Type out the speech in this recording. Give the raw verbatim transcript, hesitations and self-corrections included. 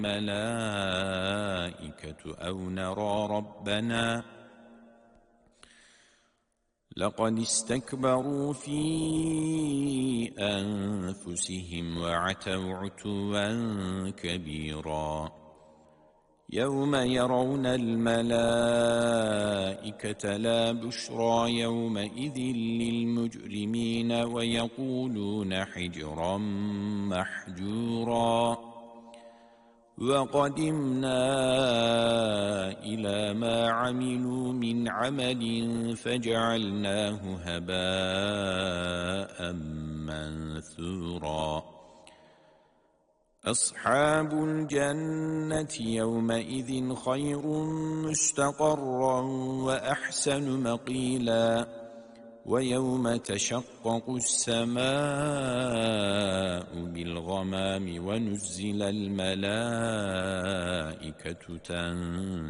الملائكة أو نرى ربنا لقد استكبروا في أنفسهم وعتوا عتوا كبيرا يوم يرون الملائكة لا بشرى يومئذ للمجرمين ويقولون حجرا محجورا وقدمنا إلى ما عملوا من عمل فجعلناه هباء منثورا أصحاب الجنة يومئذ خير مستقرا وأحسن مقيلا ويوم تشقق السماء بالغمام ونزل الملائكة تنزيلا